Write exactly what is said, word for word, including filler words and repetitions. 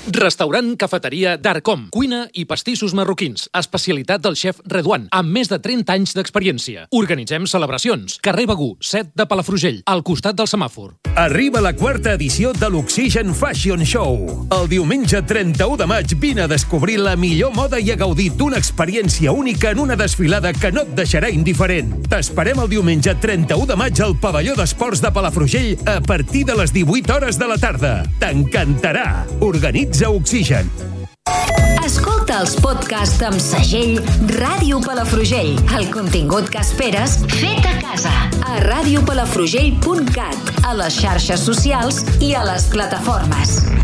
Restaurant Cafeteria Darcom. Cuina i pastissos marroquins. Especialitat del xef Redouan, amb més de trenta anys d'experiència. Organitzem celebracions. Carrer Begú, set de Palafrugell, al costat del semàfor. Arriba la quarta edició de l'Oxigen Fashion Show. El diumenge trenta-u de maig vine a descobrir la millor moda i a gaudir d'una experiència única en una desfilada que no et deixarà indiferent. T'esperem el diumenge trenta-u de maig al pavelló d'esports de Palafrugell a partir de les divuit hores de la tarda. T'encantarà. Organitza Oxigen. Escolta els podcasts amb segell Ràdio Palafrugell. El contingut que esperes fet a casa. A radiopalafrugell punt cat, a les xarxes socials i a les plataformes.